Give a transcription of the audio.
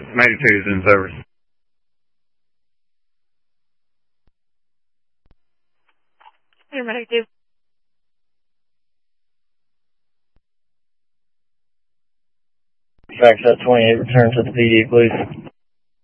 Medic 2 is in service. Here, Medic 2. Track set 28, return to the PD, please.